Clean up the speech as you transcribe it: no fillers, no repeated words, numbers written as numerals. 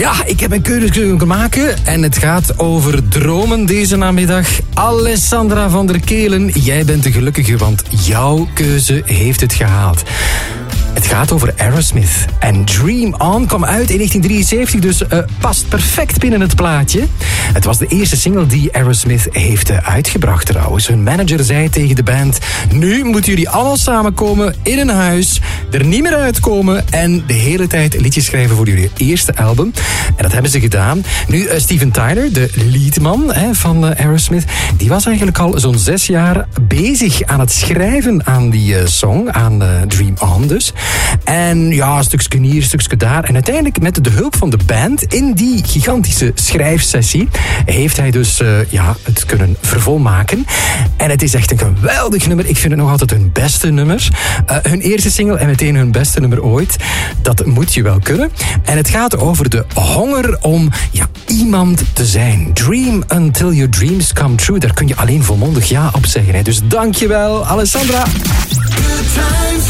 Ja, ik heb een keuze kunnen maken en het gaat over dromen deze namiddag. Alessandra van der Kelen, jij bent de gelukkige, want jouw keuze heeft het gehaald. Het gaat over Aerosmith. En Dream On kwam uit in 1973, dus past perfect binnen het plaatje. Het was de eerste single die Aerosmith heeft uitgebracht trouwens. Hun manager zei tegen de band: nu moeten jullie allemaal samenkomen in een huis, er niet meer uitkomen en de hele tijd liedjes schrijven voor jullie eerste album. En dat hebben ze gedaan. Nu, Steven Tyler, de leadman van Aerosmith, die was eigenlijk al zo'n 6 jaar bezig aan het schrijven aan die song, aan Dream On dus. En ja, een stukje hier, een stukje daar. En uiteindelijk met de hulp van de band in die gigantische schrijfsessie heeft hij dus het kunnen vervolmaken. En het is echt een geweldig nummer. Ik vind het nog altijd hun beste nummer. Hun eerste single en meteen hun beste nummer ooit. Dat moet je wel kunnen. En het gaat over de honger om iemand te zijn. Dream until your dreams come true. Daar kun je alleen volmondig ja op zeggen. Hè. Dus dankjewel, Alessandra. Good times.